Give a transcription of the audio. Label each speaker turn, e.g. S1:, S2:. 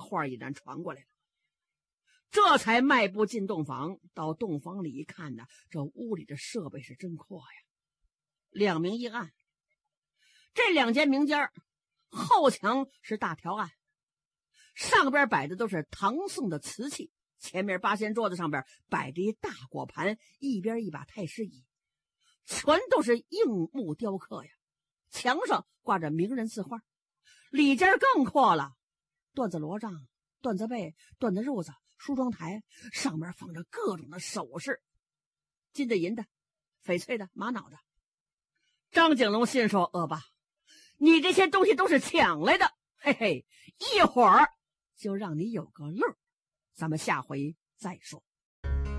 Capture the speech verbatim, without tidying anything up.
S1: 话已然传过来了。这才迈步进洞房，到洞房里一看呢，这屋里的设备是真阔呀，两明一暗。这两间明间后墙是大条案，上边摆的都是唐宋的瓷器，前面八仙桌子上边摆着一大果盘，一边一把太师椅，全都是硬木雕刻呀。墙上挂着名人字画，里间更阔了，缎子罗帐、缎子被、缎子褥子、梳妆台，上面放着各种的首饰，金的、银的、翡翠的、玛瑙的。张景龙心说：恶霸，你这些东西都是抢来的，嘿嘿，一会儿就让你有个乐，咱们下回再说。